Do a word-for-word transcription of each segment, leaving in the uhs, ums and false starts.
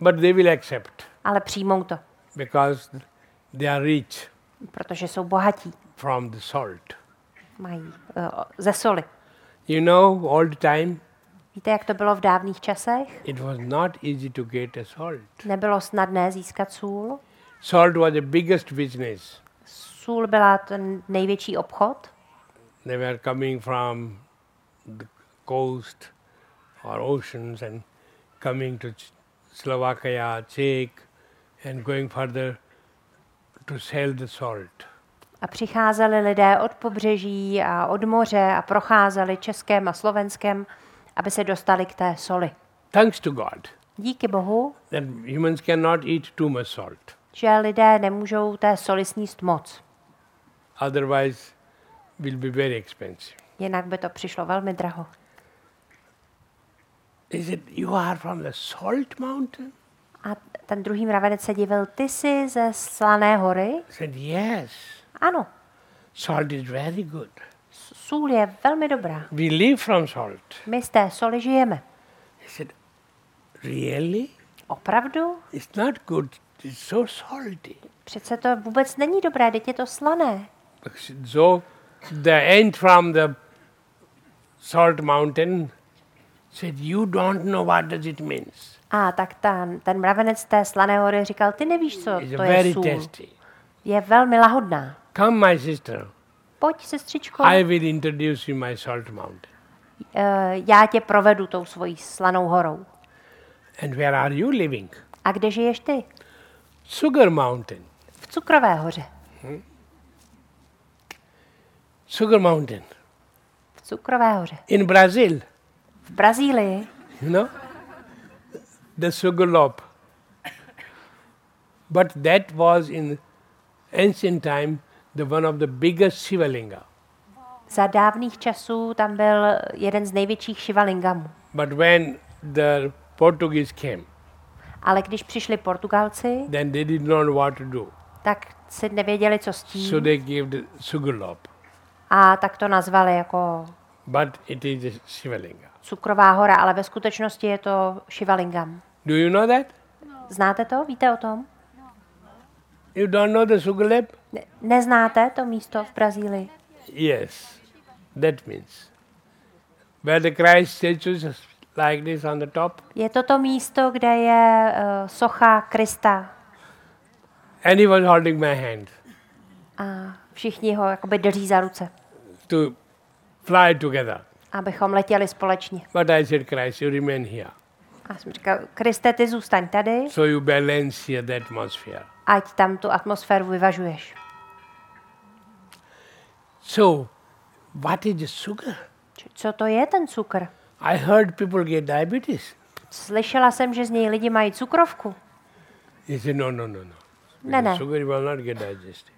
But they will accept Ale přijmou to, because they are rich protože jsou bohatí. from the salt. Mají uh, ze soli. You know, all the time Víte, jak to bylo v dávných časech? it was not easy to get a salt. Nebylo snadné získat sůl. Salt was the biggest business. Sůl byla ten největší obchod. They were coming from the coast or oceans and coming to Ch- Slovakia, Czech, and going further to sell the salt. A přicházeli lidé od pobřeží a od moře a procházeli Českém a Slovenskem, aby se dostali k té soli. Thanks to God Díky Bohu, that humans cannot eat too much salt. že lidé nemůžou té soli sníst moc. Otherwise, will be very expensive. Jinak by to přišlo velmi draho. He said, you are from the salt mountain? A ten druhý mravenec se divil, ty jsi ze Slané hory? I said, yes. Ano, Salt is very good. sůl je velmi dobrá. We live from salt. My z té soli žijeme. He said, really? Opravdu? It's not good. It's so salty. Přece to vůbec není dobré, teď je to slané. So the ant from the salt mountain said, you don't know what does it means. A tak ten, ten mravenec té slané hory říkal, ty nevíš, co It's to very je sůl. tasty. Je velmi lahodná. Come, my sister. Pojď, sestřičko, I will introduce you my salt mountain. eh, já tě provedu tou svojí slanou horou. And where are you living? A kde žiješ ty? Sugar mountain. V Cukrové hoře. Sugar mountain. V Cukrové hoře. In Brazil, V Brazílii. you know, the sugar loaf. But that was in ancient time the one of the biggest Shivalinga. Za dávných časů tam byl jeden z největších šivalingamů. But when the Portuguese came, Ale když přišli Portugalci, then they did not know what to do. tak si nevěděli, co s tím. So they gave the sugar loaf. A tak to nazvali jako But it is a Shivalinga. Cukrová hora, ale ve skutečnosti je to šivalingam. Do you know that? Znáte to? Víte o tom? You don't know the sugar loaf? Ne- neznáte to místo v Brazílii? Yes, that means where the Christ statue is like this on the top, Je to to místo, kde je uh, socha Krista and he was holding my hand a všichni ho jakoby drží za ruce, to fly together. abychom letěli společně. But I said, Christ, you remain here. A jsem říkal, Kriste, ty zůstaň tady, So you balance here the atmosphere. ať tam tu atmosféru vyvažuješ. So, what is the sugar? Č- Co to je ten cukr? I heard people get diabetes. Slyšela jsem, že z něj lidi mají cukrovku. He said, no, no, no, no. Ne, ne. Sugar will not get digested.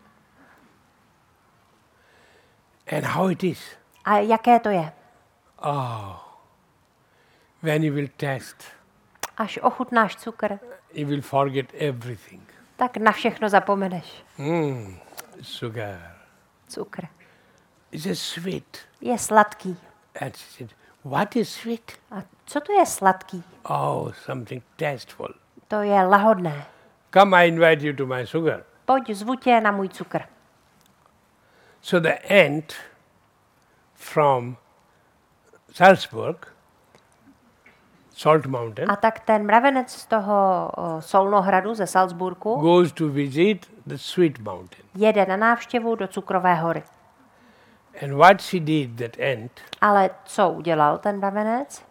And how it is? A jaké to je? Oh, when you will taste, Až ochutnáš cukr, you will forget everything. tak na všechno zapomeneš. Mm, sugar. Cukr It's a sweet. je sladký. And she said, what is sweet? A co to je sladký? Oh, something tasteful. To je lahodné. Come, I invite you to my sugar. Pojď, zvu tě na můj cukr. So the ant from Salzburg, Salt Mountain, A tak ten mravenec z toho o, Solnohradu ze Salzburgu goes to visit the sweet mountain. jede na návštěvu do Cukrové hory. And what she did, that ant, Ale co udělal ten mravenec?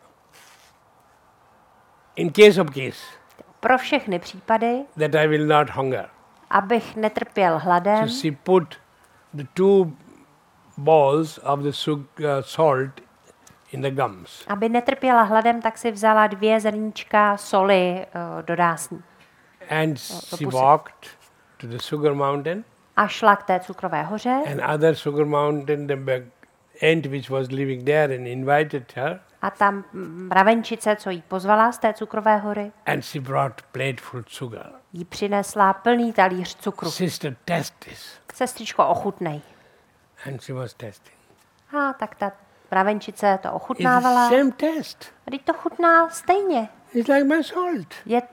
in case of case, Pro všechny případy, that I will not hunger. abych netrpěl hladem, So she put the two balls of the sug- uh, salt in the gums. aby netrpěla hladem, tak si vzala dvě zrníčka soli o, do dásní. And to she pusy. walked to the sugar mountain, A šla k té Cukrové hoře and other sugar mountain, the big ant which was living there and invited her, a tam mravenčice, co jí pozvala z té Cukrové hory, and she brought plateful sugar. jí přinesla plný talíř cukru. Sister, test this. Sestřičko, ochutnej. And she was testing. A tak ta mravenčice to It's the ochutnávala. same taste. A teď to chutná stejně. It's like my salt. Je